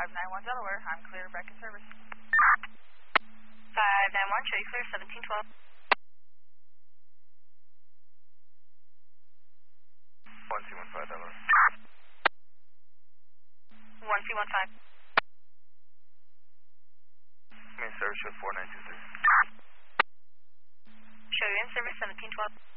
591 Delaware. I'm clear, back in service. 591, show you clear, 1712. 1215 Delaware. 1215. Main service show 4923. Show you in service, 1712.